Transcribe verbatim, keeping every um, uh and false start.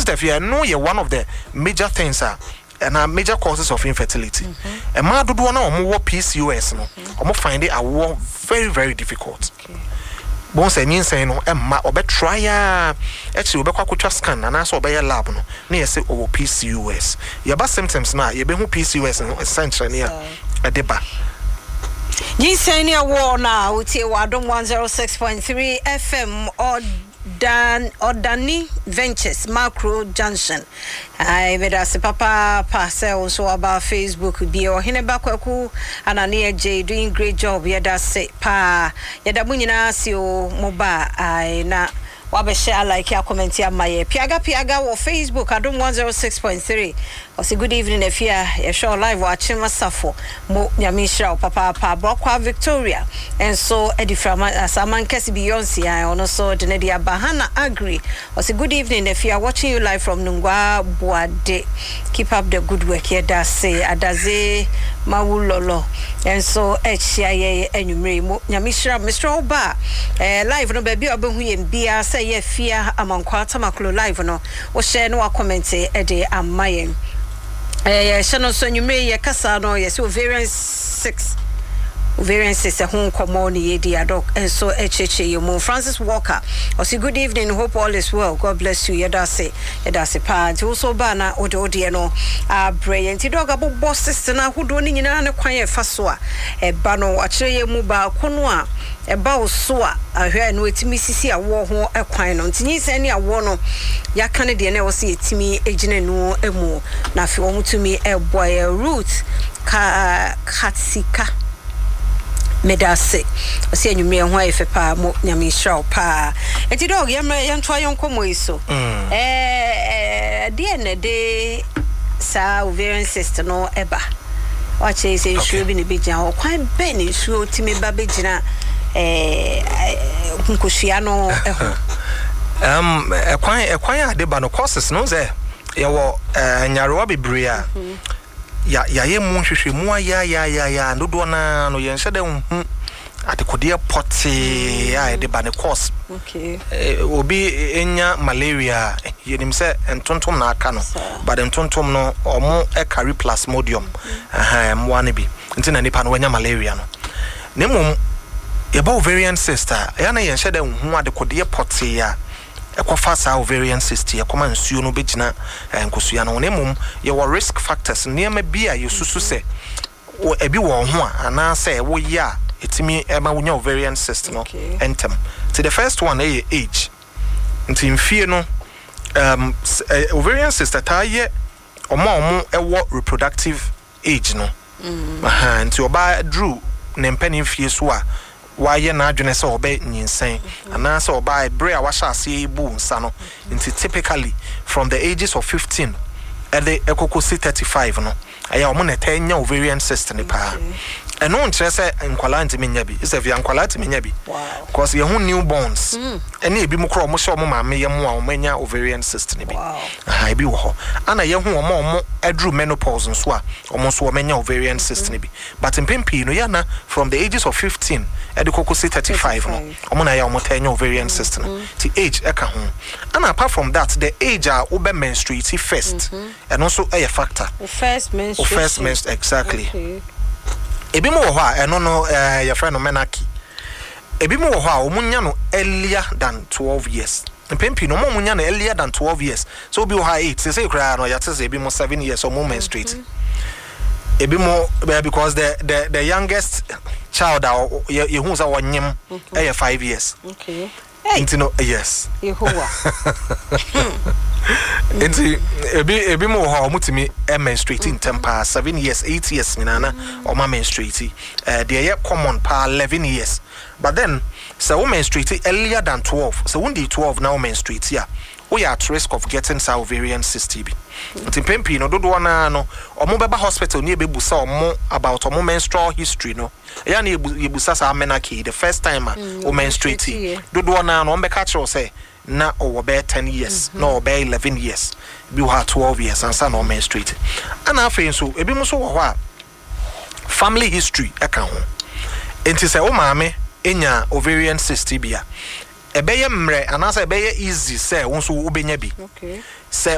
Steph, you know you're one of the major things are and are major causes of infertility. A man do one or more P C O S no, or more find it a war very, very difficult. Bon say mean say no emma obe try ya actually obe kwa scan and aso obe lab no na yesi o P C O S. Your bad symptoms na ye be hu P C O S no essential near a deba. Jinsenia war now uti wadom one oh six point three F M or Dan Odani Ventures Macro Junction. I made us a papa pass also about Facebook be or Hinebakwaku and Ania J doing great job. Yada say pa Yadamunina sio moba I na wabe share like ya comment ya my Piaga Piaga or Facebook Adom one oh six point three. Was a good evening if you are show live watching myself mo Yamisha Papa Pa Brokwa Victoria and so Eddie from Saman Kesi Beyonce and also Denedia Bahana Agri. Was a good evening if you are watching you live from Nungwa Boade. Keep up the good work here that say Adaze Mawulolo and so H I A and you may Yamisha Mister Oba live no baby obehu and bia say ye fear among quarter maclo live no or share no comment Eddie and Mayen. Eh, Shannon, so you may a Casano, yes, ovarian six. Ovarian six, a home commoni, dear dog, and so H H A, you more Francis Walker. Or say good evening, hope all is well. God bless you, Yadase, Yadase Pad, also Bana, or Dodiano, ah, brilliant dog about boss sister, who don't in an quiet faswa, a bano, a tray muba, conwa, a bow soa, a hair no to Mississippi, a war home, a quine on Tinis, any a warno, ya Canadian, I will see it to me, agent no emo, now if you want to me, a boy, a root, ka katsika. Medase ose anwumre ho ayefe pa mo nyame hwa pa enti dog yam yan twa yon komo iso eh de ne de sa ovarian cyst no eba wa che se nsuo bi ne begina ho kwan be ne nsuo timi ba begina eh nkohua no eho um ekwan ekwan ade ba no courses no ze ye wo nyarewa bebre a ya ya ye mu hwehwe mu ya ya ya ya dodo na no ye nhede hu adekodie pote ya de ba ne course okay obi enya malaria yenim se entontom na aka no but entontom no omo e carry plasmodium aha mo ane bi nti na nipa no wanya malaria no nemum ye ba ovarian cyst ya na ye nhede hu adekodie pote ya ekofa sa ovarian cyst ya koma nsuo no begina nkosua no nemum ye wo risk factors niam bia yesusu se ebi wo ho ana se wo ya etimi ema wonya ovarian cyst no entem so the first one is age nti mfie no um ovarian cyst ataye omo omo ewo reproductive age no aha nti oba drew ne mpani mfie so a why na adwene se obe nyinsen ana se oba bre a washa ase ebu nsa no nti typically from the ages of fifteen and the ekokosi thirty-five no aya omo na tanya ovarian cyst ne pa eno nkyere se nkwala ntimi nya bi is via nkwala ntimi nya bi because ye hu newborns ene ebi mu kro omo hye omo maame ye mu a omo nya ovarian cyst ne bi aha ebi wo ho ana ye hu omo omo adru menopause nso a omo so omo nya ovarian cyst ne bi but mpempi no ya na from the ages of fifteen ede kokosi thirty-five no omo na ya omo tanya ovarian cyst no ti age eka ho ana apart from that the age a obe menstruate first eno so e factor first menstruation first menstruation exactly ebi mo ho a eno no eh your friend no menaki ebi mo ho a omunya no earlier than twelve years mpempi no mo munya no earlier than twelve years so obi ho a eight say say kra no ya tese ebi mo seven years or mo menstruate ebi mo because the the the youngest child you who's our nyem eh five years okay into no yes Yehowa Enti ebi ebi mo ho mutimi e menstruating temper seven years eight years minana o ma menstruate eh dey ye common pa eleven years but then so women menstruate earlier than twelve so when the twelve now menstruate here we are at risk of getting ovarian cyst bi nti pempi no dodo na no omo beba hospital ni ebebusa omo about omo menstrual history no ya na ebusa sa menaki the first time o menstruate dodo na no ombeka kire say na over be ten years mm-hmm. no be eleven years bi wa twelve years and son no menstruate ana afen so ebi mo so wo ho a family history eka ho enti se wo maame enya ovarian cyst bia ebeye mre anasa ebeye easy say won so wo benya bi okay se